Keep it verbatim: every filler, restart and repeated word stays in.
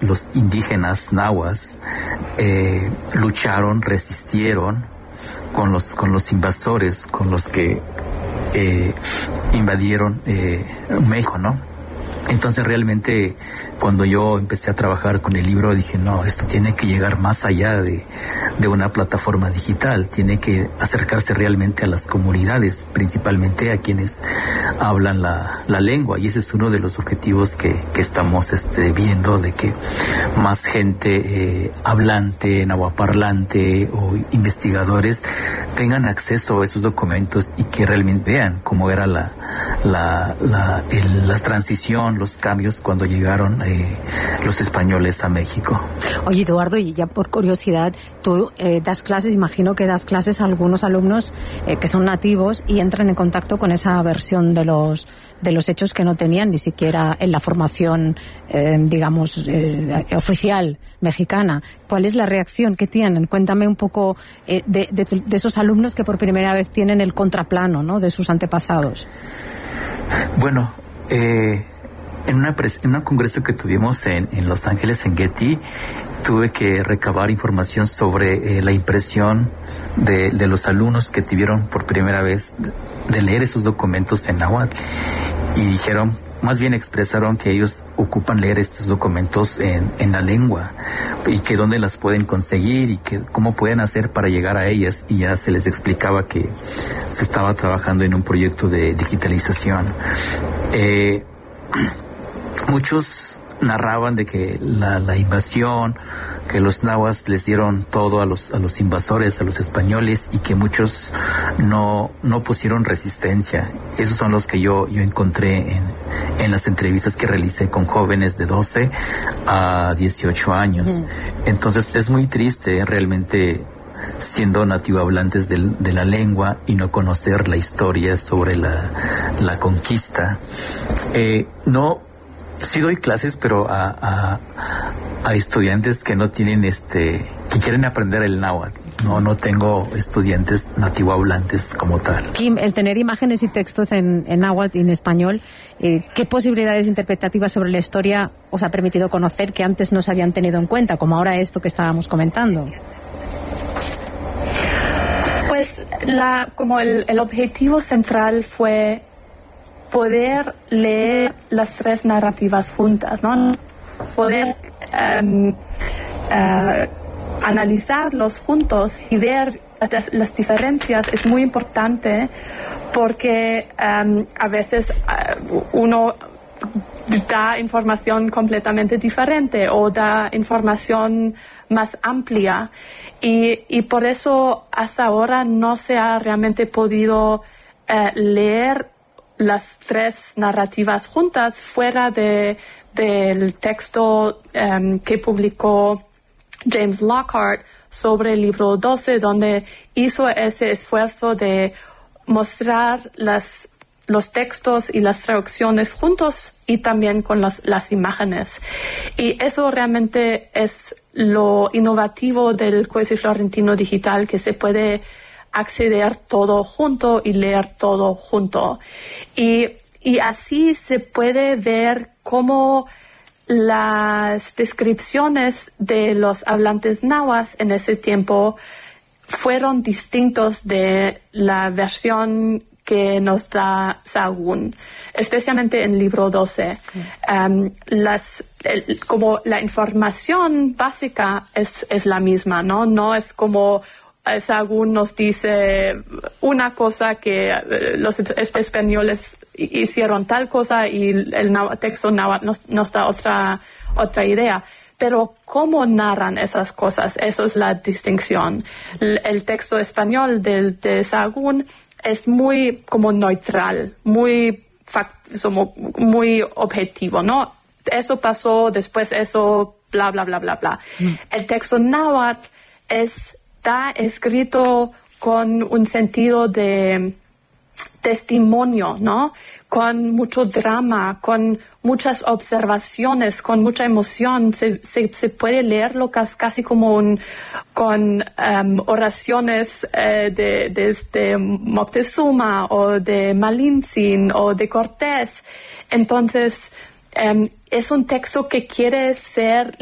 los indígenas nahuas eh, lucharon, resistieron con los, con los invasores, con los que eh, invadieron eh, México, ¿no? Entonces realmente cuando yo empecé a trabajar con el libro dije, no, esto tiene que llegar más allá de, de una plataforma digital, tiene que acercarse realmente a las comunidades, principalmente a quienes hablan la, la lengua, y ese es uno de los objetivos que, que estamos este, viendo, de que más gente eh, hablante, nahuaparlante o investigadores tengan acceso a esos documentos y que realmente vean cómo era la, la, la, el, la transición, los cambios cuando llegaron eh, los españoles a México. Oye, Eduardo, y ya por curiosidad, tú eh, das clases, imagino que das clases a algunos alumnos eh, que son nativos y entran en contacto con esa versión de los de los hechos que no tenían ni siquiera en la formación, eh, digamos, eh, oficial mexicana. ¿Cuál es la reacción que tienen? Cuéntame un poco eh, de, de, de esos alumnos que por primera vez tienen el contraplano, ¿no?, de sus antepasados. Bueno, eh, en, una pres- en un congreso que tuvimos en, en Los Ángeles, en Getty, tuve que recabar información sobre eh, la impresión de, de los alumnos que tuvieron por primera vez de, de leer esos documentos en náhuatl, y dijeron, más bien expresaron que ellos ocupan leer estos documentos en, en la lengua y que dónde las pueden conseguir y que cómo pueden hacer para llegar a ellas, y ya se les explicaba que se estaba trabajando en un proyecto de digitalización. Eh, muchos narraban de que la, la invasión, que los nahuas les dieron todo a los a los invasores, a los españoles, y que muchos no no pusieron resistencia. Esos son los que yo yo encontré en, en las entrevistas que realicé con jóvenes de doce a dieciocho años. Mm. Entonces es muy triste realmente, siendo nativo hablantes de, de la lengua y no conocer la historia sobre la, la conquista. Eh, no, sí doy clases, pero a, a, a estudiantes que no tienen este, que quieren aprender el náhuatl. No, no tengo estudiantes nativo hablantes como tal. Kim, el tener imágenes y textos en, en náhuatl y en español, eh, ¿qué posibilidades interpretativas sobre la historia os ha permitido conocer que antes no se habían tenido en cuenta, como ahora esto que estábamos comentando? Pues la, como el, el objetivo central fue poder leer las tres narrativas juntas, ¿no? Poder um, uh, analizarlos juntos y ver las diferencias es muy importante, porque um, a veces uh, uno da información completamente diferente o da información más amplia, y, y por eso hasta ahora no se ha realmente podido uh, leer las tres narrativas juntas fuera de del texto um, que publicó James Lockhart sobre el libro doce, donde hizo ese esfuerzo de mostrar las, los textos y las traducciones juntos y también con las, las imágenes. Y eso realmente es lo innovativo del Códice Florentino Digital, que se puede acceder todo junto y leer todo junto. Y, y así se puede ver cómo las descripciones de los hablantes nahuas en ese tiempo fueron distintos de la versión que nos da Sahagún, especialmente en el libro doce. Um, las, el, como la información básica es, es la misma, ¿no? No es como Sahagún nos dice una cosa que uh, los españoles hicieron tal cosa y el texto náhuatl nos, nos da otra, otra idea. Pero cómo narran esas cosas, eso es la distinción. El, el texto español del, de Sahagún es muy como neutral, muy, como, muy objetivo, ¿no? Eso pasó, después eso, bla, bla, bla, bla, bla. Mm. El texto náhuatl está escrito con un sentido de testimonio, ¿no? Con mucho drama, con muchas observaciones, con mucha emoción. Se, se, se puede leerlo casi como un, con um, oraciones eh, de, de, de Moctezuma o de Malintzin o de Cortés. Entonces, um, es un texto que quiere ser